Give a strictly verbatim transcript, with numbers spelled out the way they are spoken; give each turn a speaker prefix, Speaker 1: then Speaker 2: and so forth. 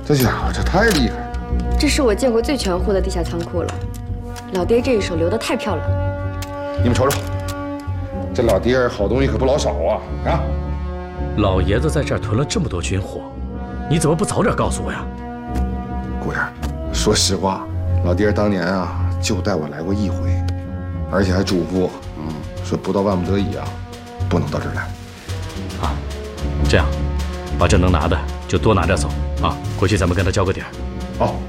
Speaker 1: 这家伙这太厉害了，
Speaker 2: 这是我见过最全乎的地下仓库了。老爹这一手留得太漂亮。
Speaker 1: 你们瞅瞅，这老爹好东西可不老少啊！啊，
Speaker 3: 老爷子在这儿囤了这么多军火，你怎么不早点告诉我呀？
Speaker 1: 姑爷，说实话，老爹当年啊就带我来过一回，而且还嘱咐，嗯，说不到万不得已啊，不能到这儿来。
Speaker 3: 啊，这样，把这能拿的就多拿点走啊，回去咱们跟他交个底儿。
Speaker 1: 好。